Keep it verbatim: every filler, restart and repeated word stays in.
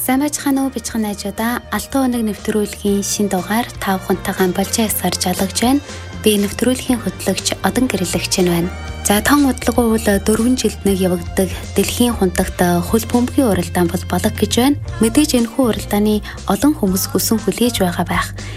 Сайн байцгаана уу бичгэн найзуудаа. Алтан өнөг нэвтрүүлгийн шин дугаар та бүхэнтэйгээ болжээ ясаар жалгаж байна. Би нэвтрүүлгийн хөтлөгч Одон Гэрлэгч байна. За тон удалгүй бол дөрвөн жилд нэг явагддаг дэлхийн хунтагт хөл бөмбөгийн уралдаан бол болог гэж байна. Мэдээж энэхүү уралдааны олон хүмүүс хүсэн хүлээж байгаа байх.